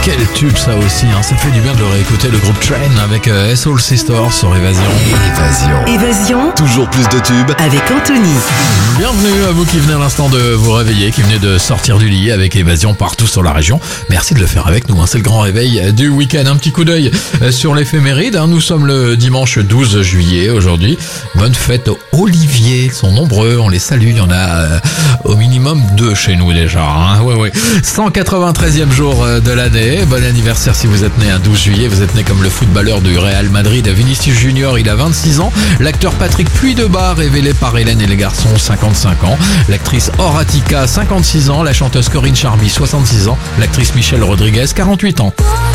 Quel tube ça aussi, hein. Ça fait du bien de le réécouter, le groupe Train avec Soul Sisters sur Évasion. Évasion. Toujours plus de tubes. Avec Anthony. Bienvenue à vous qui venez à l'instant de vous réveiller, qui venez de sortir du lit avec Évasion partout sur la région. Merci de le faire avec nous, hein. C'est le grand réveil du week-end. Un petit coup d'œil sur l'éphéméride, hein. Nous sommes le dimanche 12 juillet aujourd'hui. Bonne fête aux Olivier, ils sont nombreux, on les salue. Il y en a au minimum 2 chez nous déjà, hein. Ouais. 193e jour de l'année. Bon anniversaire si vous êtes né un 12 juillet. Vous êtes né comme le footballeur du Real Madrid, Vinicius Junior, il a 26 ans. L'acteur Patrick Puydebas, révélé par Hélène et les garçons, 55 ans. L'actrice Horatica, 56 ans. La chanteuse Corinne Charby, 66 ans. L'actrice Michelle Rodriguez, 48 ans.